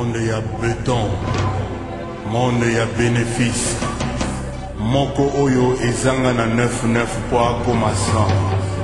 monde ya béton, monde ya bénéfice, moko oyo ezanga na 99 po akoma 100.